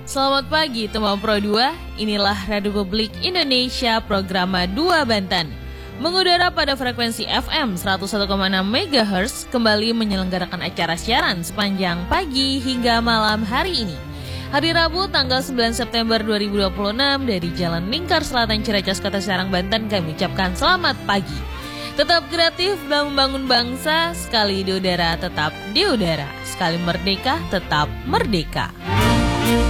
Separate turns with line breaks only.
Selamat pagi teman Pro 2, inilah Radio Publik Indonesia Programa 2 Banten. Mengudara pada frekuensi FM 101,6 MHz kembali menyelenggarakan acara siaran sepanjang pagi hingga malam hari ini. Hari Rabu tanggal 9 September 2026 dari Jalan Lingkar Selatan Ciracas Kota Serang Banten kami ucapkan selamat pagi. Tetap kreatif dalam membangun bangsa, sekali di udara tetap di udara, sekali merdeka tetap merdeka.